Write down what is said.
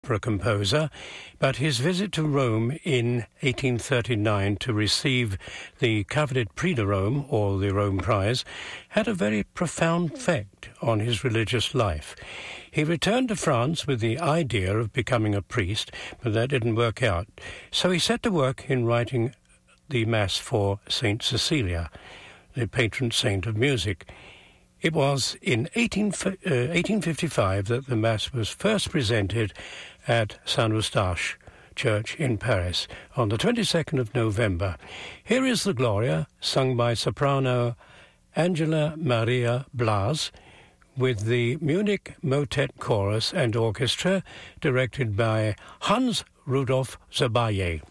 opera composer, but his visit to Rome in 1839 to receive the coveted Prix de Rome, or the Rome Prize, had a very profound effect on his religious life. He returned to France with the idea of becoming a priest, but that didn't work out. So he set to work in writing the Mass for Saint Cecilia, the patron saint of music. It was in 1855 that the Mass was first presented at Saint-Eustache Church in Paris on the 22nd of November. Here is the Gloria, sung by soprano Angela Maria Blas, with the Munich Motet Chorus and Orchestra, directed by Hans Rudolf Zebaye.